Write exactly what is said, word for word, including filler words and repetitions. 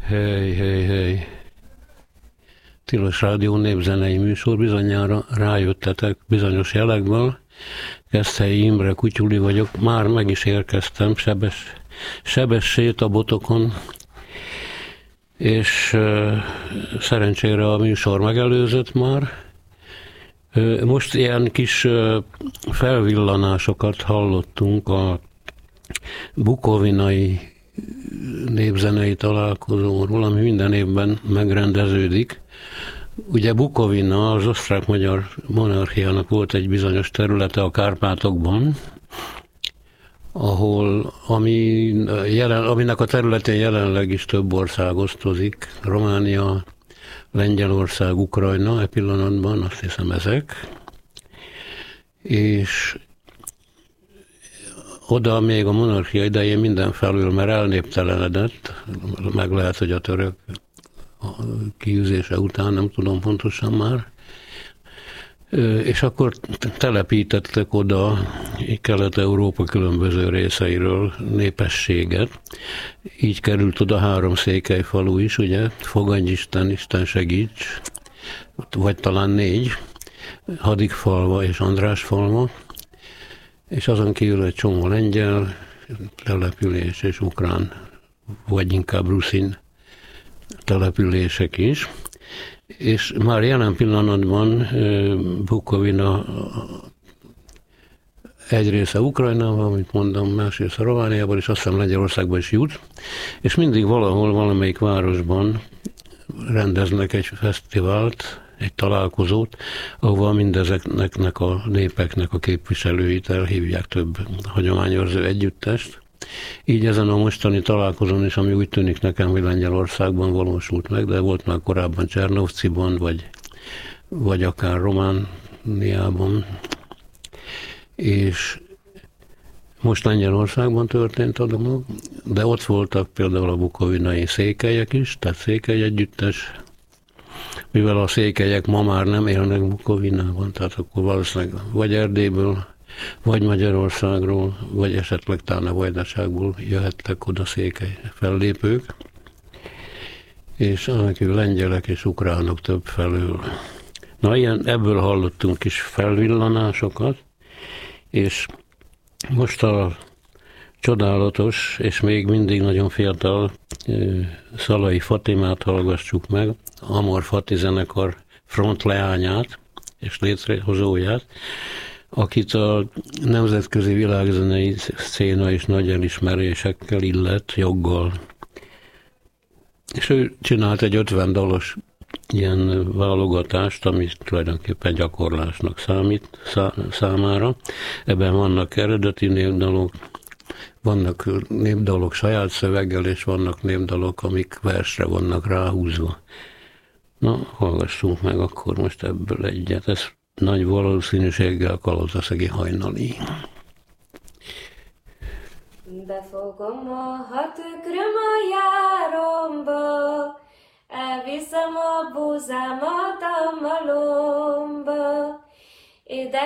Hely, hely, hely. Tilos Rádió népzenei műsor, bizonyára rájöttetek bizonyos jelekből. Keszthelyi Imre Kutyuli vagyok, már meg is érkeztem, sebes, sebes sét a botokon, és uh, szerencsére a műsor megelőzött már. Uh, most ilyen kis uh, felvillanásokat hallottunk a bukovinai népzenei találkozóról, ami minden évben megrendeződik. Ugye Bukovina az osztrák-magyar monarchiának volt egy bizonyos területe a Kárpátokban, ahol, ami jelen, aminek a területén jelenleg is több ország osztozik, Románia, Lengyelország, Ukrajna, e pillanatban azt hiszem ezek, és oda még a monarchia idején mindenfelül, mert elnéptelenedett, meg lehet, hogy a török kiűzése után, nem tudom pontosan már, és akkor telepítettek oda Kelet-Európa különböző részeiről népességet. Így került oda három székelyfalu is, ugye, Fogadjisten, Isten segíts, vagy talán négy, Hadikfalva és Andrásfalva, és azon kívül egy csomó lengyel település és ukrán, vagy inkább ruszin települések is. És már jelen pillanatban Bukovina egy része Ukrajnában, amit mondom, más része Romániában, és azt hiszem Lengyelországban is jut, és mindig valahol, valamelyik városban rendeznek egy fesztivált, egy találkozót, ahova mindezeknek a népeknek a képviselőit elhívják, több hagyományőrző együttest. Így ezen a mostani találkozón is, ami úgy tűnik nekem, hogy Lengyelországban valósult meg, de volt már korábban Csernovciban, vagy, vagy akár Romániában. És most Lengyelországban történt a dolog, de ott voltak például a bukovinai székelyek is, tehát székely együttes, mivel a székelyek ma már nem élnek Bukovinában, tehát akkor valószínűleg vagy Erdélyből, vagy Magyarországról, vagy esetleg talán a Vajdaságból jöhettek oda székely fellépők, és annak lengyelek és ukránok több felől. Na, ilyen, ebből hallottunk is felvillanásokat, és most a csodálatos, és még mindig nagyon fiatal Szalai Fatimát hallgassuk meg, Amor Fati zenekar frontleányát és létrehozóját, akit a nemzetközi világzenei széna és nagy elismerésekkel illet joggal. És ő csinált egy ötven dalos ilyen válogatást, ami tulajdonképpen gyakorlásnak számít szá, számára. Ebben vannak eredeti népdalok, vannak népdalok saját szöveggel, és vannak népdalok, amik versre vannak ráhúzva. Na, hallgassunk meg akkor most ebből egyet. Ez nagy valószínűséggel Kalotaszegi hajnali. Befogom a hat ökröm a járomba, elviszem a búzámat a malomba, ide